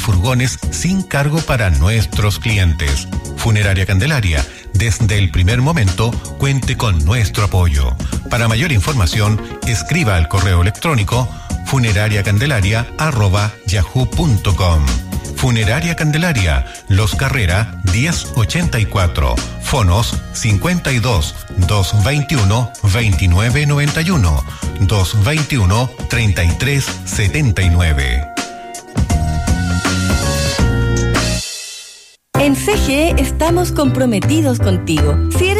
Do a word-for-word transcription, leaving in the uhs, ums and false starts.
furgones sin cargo para nuestros clientes. Funeraria Candelaria, desde el primer momento, cuente con nuestro apoyo. Para mayor información, escriba al correo electrónico funerariacandelaria arroba yahoo punto com. Funeraria Candelaria, Los Carrera diez ochenta y cuatro, fonos cincuenta y dos, doscientos veintiuno, veintinueve noventa y uno, doscientos veintiuno, treinta y tres setenta y nueve. En C G E estamos comprometidos contigo. Si eres